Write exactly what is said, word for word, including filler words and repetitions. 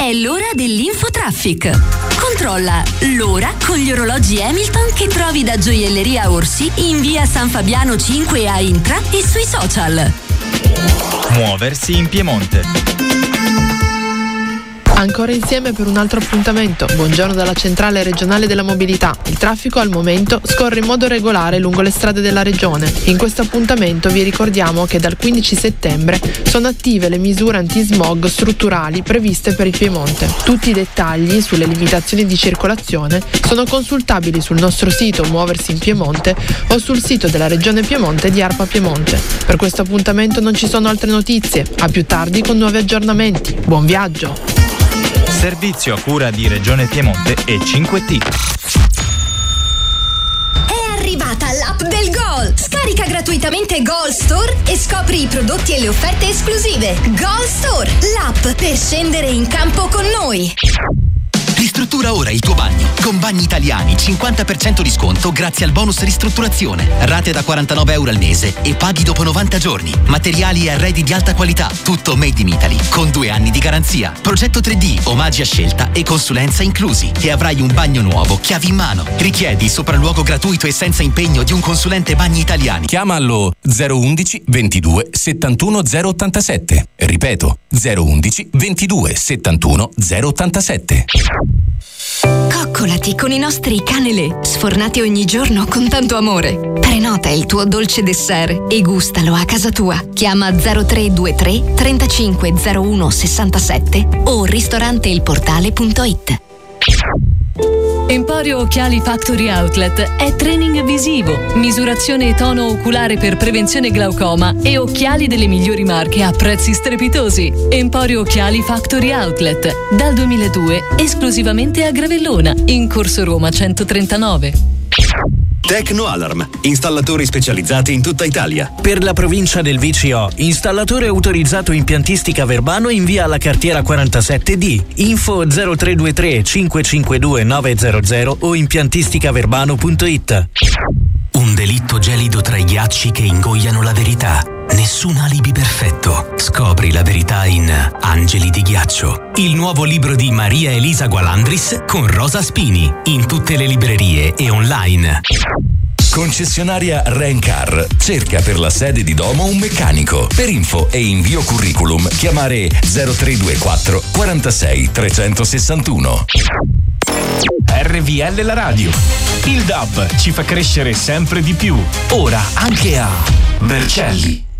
È l'ora dell'Infotraffic. Controlla l'ora con gli orologi Hamilton che trovi da Gioielleria Orsi in via San Fabiano cinque a Intra e sui social. Muoversi in Piemonte. Ancora insieme per un altro appuntamento. Buongiorno dalla centrale regionale della mobilità. Il traffico al momento scorre in modo regolare lungo le strade della regione. In questo appuntamento vi ricordiamo che dal quindici settembre sono attive le misure antismog strutturali previste per il Piemonte. Tutti i dettagli sulle limitazioni di circolazione sono consultabili sul nostro sito Muoversi in Piemonte o sul sito della Regione Piemonte di ARPA Piemonte. Per questo appuntamento non ci sono altre notizie. A più tardi con nuovi aggiornamenti. Buon viaggio! Servizio a cura di Regione Piemonte e cinque T. È arrivata l'app del Gol! Scarica gratuitamente Gol Store e scopri i prodotti e le offerte esclusive. Gol Store, l'app per scendere in campo con noi. Ristruttura ora il tuo bagno con Bagni Italiani, cinquanta per cento di sconto grazie al bonus ristrutturazione. Rate da quarantanove euro al mese e paghi dopo novanta giorni. Materiali e arredi di alta qualità, tutto made in Italy, con due anni di garanzia. Progetto tre D, omaggi a scelta e consulenza inclusi. E avrai un bagno nuovo, chiavi in mano. Richiedi il sopralluogo gratuito e senza impegno di un consulente Bagni Italiani. Chiama allo zero undici ventidue settantuno zero ottantasette. Ripeto, zero undici ventidue settantuno zero ottantasette. Coccolati con i nostri canelè, sfornati ogni giorno con tanto amore. Prenota il tuo dolce dessert e gustalo a casa tua. Chiama zero tre due tre trentacinque zero uno sessantasette o ristorante il portale punto it. Emporio Occhiali Factory Outlet è training visivo, misurazione e tono oculare per prevenzione glaucoma e occhiali delle migliori marche a prezzi strepitosi. Emporio Occhiali Factory Outlet, dal duemiladue esclusivamente a Gravellona, in Corso Roma centotrentanove. Tecno Alarm, installatori specializzati in tutta Italia. Per la provincia del V C O, installatore autorizzato impiantistica Verbano in via alla Cartiera quarantasette D. Info zero tre due tre cinque cinque due nove zero zero o impiantisticaverbano punto it. Un delitto gelido tra i ghiacci che ingoiano la verità. Nessun alibi perfetto. Scopri la verità in Angeli di ghiaccio, il nuovo libro di Maria Elisa Gualandris con Rosa Spini, in tutte le librerie e online. Concessionaria Rencar cerca per la sede di Domo un meccanico. Per info e invio curriculum chiamare zero tre due quattro quarantasei trecentosessantuno. R V L la radio. Il D A B ci fa crescere sempre di più. Ora anche a Vercelli.